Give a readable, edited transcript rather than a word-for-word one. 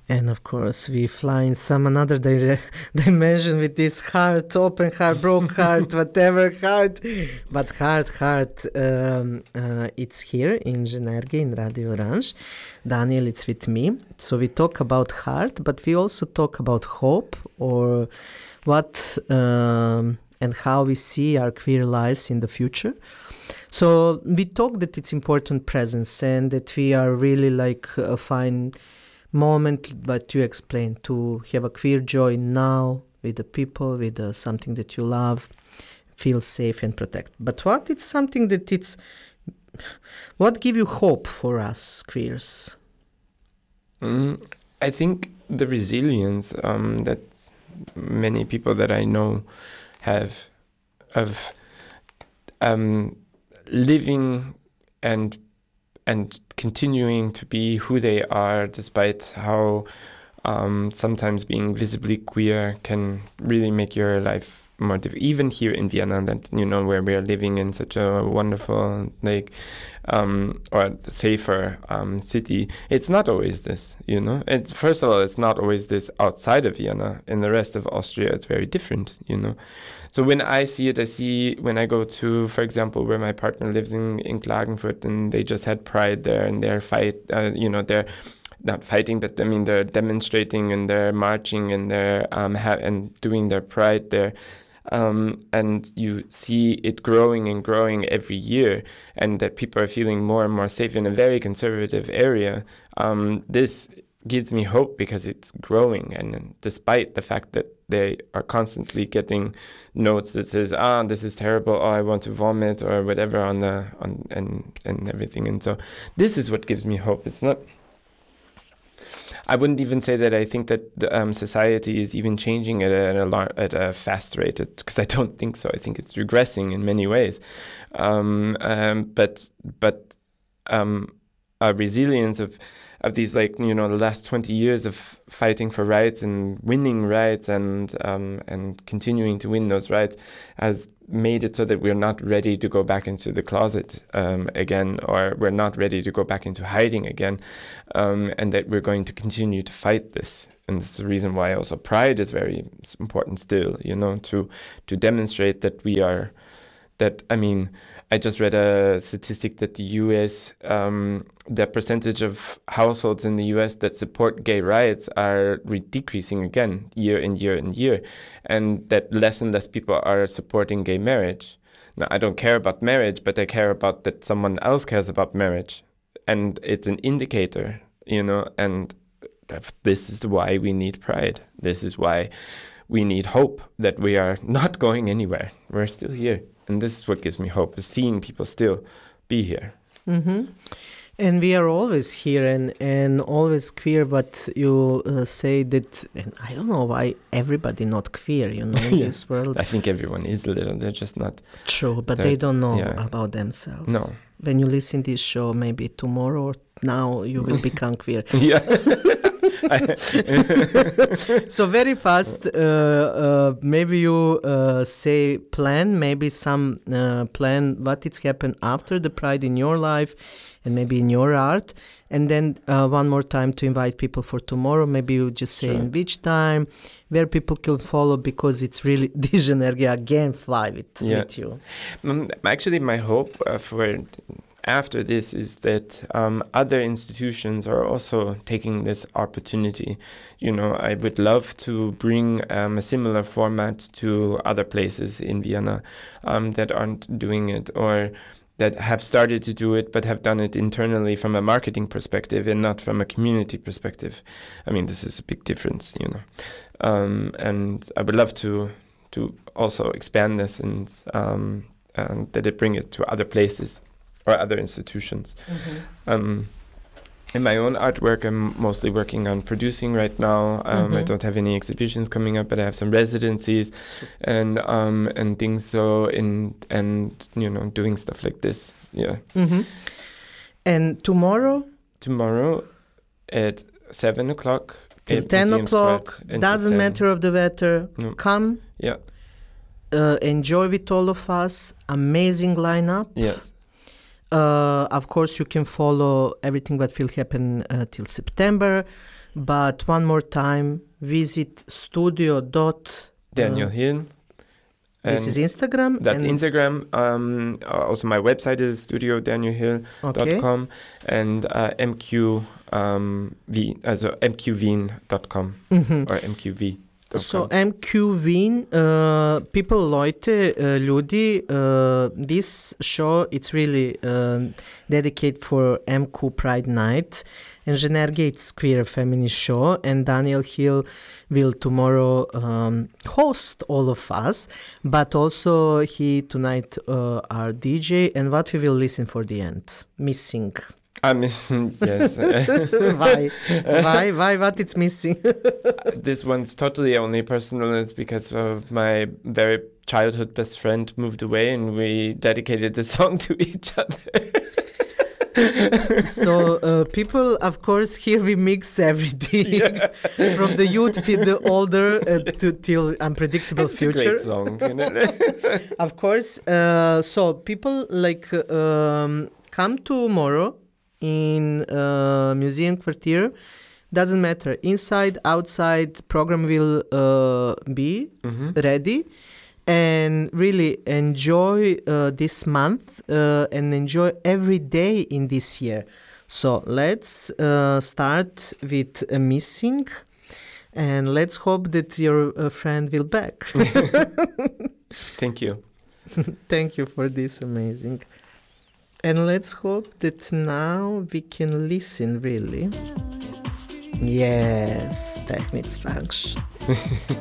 And of course, we fly in some another dimension with this heart, open heart, broke heart, whatever heart. But heart, it's here in Zhenerge, in Radio Orange. Daniel, it's with me. So we talk about heart, but we also talk about hope, or what and how we see our queer lives in the future. So we talk that it's important presence, and that we are really fine moment, but you explain, to have a queer joy now with the people, with something that you love, feel safe and protect. But what it's something that what give you hope for us queers? I think the resilience that many people that I know have of living and continuing to be who they are, despite how sometimes being visibly queer can really make your life more difficult. Even here in Vienna, that where we are living in such a wonderful, or safer city, it's not always this. First of all, it's not always this outside of Vienna. In the rest of Austria, it's very different. So when I see it, I see when I go to, for example, where my partner lives in Klagenfurt, and they just had Pride there, and they're they're not fighting, but I mean they're demonstrating and they're marching and they're and doing their Pride there. And you see it growing and growing every year, and that people are feeling more and more safe in a very conservative area. This gives me hope because it's growing, and despite the fact that they are constantly getting notes that says, this is terrible, I want to vomit, or whatever and everything. And so this is what gives me hope. It's not, I wouldn't even say that I think that the, society is even changing at a fast rate, because I don't think so. I think it's regressing in many ways. But a resilience of these, the last 20 years of fighting for rights and winning rights and continuing to win those rights has made it so that we're not ready to go back into the closet again, or we're not ready to go back into hiding again, and that we're going to continue to fight this. And this is the reason why also Pride is very important still, to demonstrate that we are, I just read a statistic that the U.S., the percentage of households in the U.S. that support gay rights are decreasing again year in year in year, and that less and less people are supporting gay marriage. Now, I don't care about marriage, but I care about that someone else cares about marriage, and it's an indicator, and this is why we need Pride. This is why we need hope, that we are not going anywhere. We're still here. And this is what gives me hope, is seeing people still be here. Mm-hmm. And we are always here and always queer, but you say that, and I don't know why everybody not queer, in this world. I think everyone is a little, they're just not. True, but they don't know about themselves. No. When you listen to this show, maybe tomorrow or now you will become queer. Yeah. So very fast, maybe you say plan, maybe some plan what it's happened after the Pride in your life and maybe in your art, and then one more time to invite people for tomorrow. Maybe you just say in which time, where people can follow, because it's really Zhenerge again fly with you. Actually, my hope for after this is that other institutions are also taking this opportunity. I would love to bring a similar format to other places in Vienna that aren't doing it, or that have started to do it but have done it internally from a marketing perspective and not from a community perspective. This is a big difference, and I would love to also expand this and that it bring it to other places or other institutions. Mm-hmm. In my own artwork, I'm mostly working on producing right now. I don't have any exhibitions coming up, but I have some residencies and things. So doing stuff like this. Yeah. Mm-hmm. And tomorrow at 7:00 till 10:00. Doesn't matter of the weather. No. Come. Yeah. Enjoy with all of us. Amazing lineup. Yes. Of course, you can follow everything that will happen till September. But one more time, visit studio. Daniel Hill. This is Instagram. That's Instagram. Also, my website is studiodanielhill.com and mqveen.com or mqv. So MQ Wien, people, Leute, ljudi, this show, it's really dedicated for MQ Pride Night. And Zhenergia, it's queer feminist show. And Daniel Hill will tomorrow host all of us. But also he tonight our DJ. And what we will listen for the end? Missing. Missing, yes. Why? What it's missing? This one's totally only personal. It's because of my very childhood best friend moved away, and we dedicated the song to each other. So people, of course, here we mix everything from the youth to the older till unpredictable it's future. It's a great song, you know? Of course. So people come tomorrow in Museum Quartier. Doesn't matter, inside, outside, program will be ready, and really enjoy this month and enjoy every day in this year. So let's start with Missing, and let's hope that your friend will back. Thank you. Thank you for this amazing. And let's hope that now we can listen, really. Yes, Technics function.